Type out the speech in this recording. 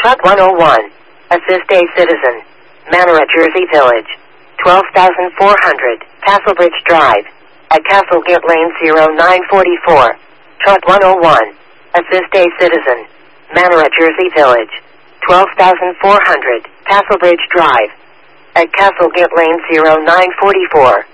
Truck 101. Assist a citizen. Manor at Jersey Village. 12,400. Castlebridge Drive. At Castlegate Lane 0944. Truck 101. Assist a citizen. Manor at Jersey Village. 12,400. Castlebridge Drive. At Castlegate Lane 0944.